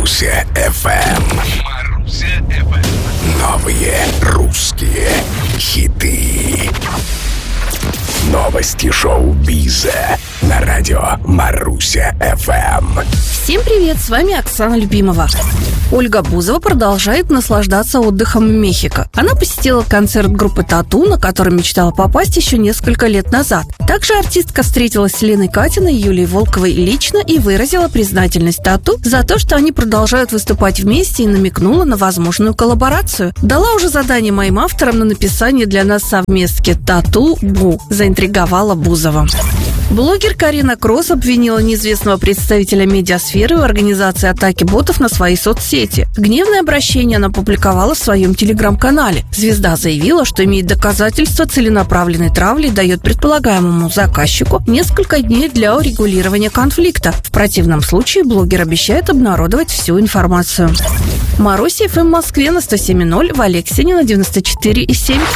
Маруся FM. Новые русские хиты. Новости шоу-биза на радио Маруся FM. Всем привет, с вами Оксана Любимова. Ольга Бузова продолжает наслаждаться отдыхом в Мехико. Она посетила концерт группы «Тату», на который мечтала попасть еще несколько лет назад. Также артистка встретилась с Леной Катиной и Юлией Волковой лично и выразила признательность «Тату» за то, что они продолжают выступать вместе, и намекнула на возможную коллаборацию. Дала уже задание моим авторам на написание для нас совместки «Тату Бу», заинтриговала Бузова. Блогер Карина Кросс обвинила неизвестного представителя медиасферы в организации атаки ботов на свои соцсети. Гневное обращение она публиковала в своем телеграм-канале. Звезда заявила, что имеет доказательства целенаправленной травли и дает предполагаемому заказчику несколько дней для урегулирования конфликта. В противном случае блогер обещает обнародовать всю информацию. Маруся FM в Москве на 107.0, в Алексине на 94.7.